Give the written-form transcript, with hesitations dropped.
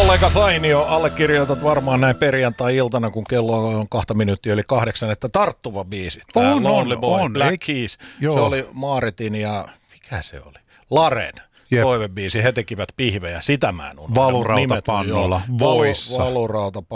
Kollega Sainio, allekirjoitat varmaan näin perjantai-iltana, kun kello on 2 minuuttia yli 8, että tarttuva biisi. Lonely Boy, Black Keys. Se oli Maaretin ja, mikä se oli? Laren. Toivebiisi, he tekivät pihvejä, sitä mä en unohda. Valurautapannulla, voissa. Valurautapannulla.